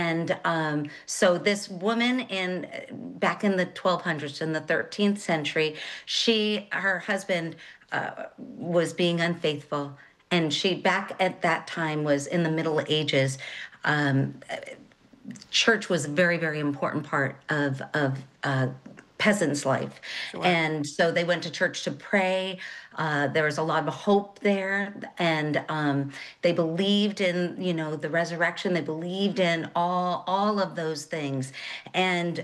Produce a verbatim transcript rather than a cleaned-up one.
And um, so this woman in uh, back in the twelve hundreds, in the thirteenth century, she her husband uh, was being unfaithful, and she back at that time was in the Middle Ages. Um, Church was a very, very important part of of uh, peasants' life, Sure. and so they went to church to pray. Uh, there was a lot of hope there, and um, they believed in, you know, the resurrection. They believed in all all of those things, and